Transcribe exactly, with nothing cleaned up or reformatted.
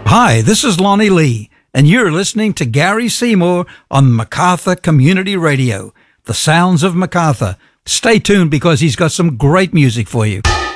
Hi, this is Lonnie Lee, and you're listening to Gary Seymour on MacArthur Community Radio, the sounds of MacArthur. Stay tuned because he's got some great music for you.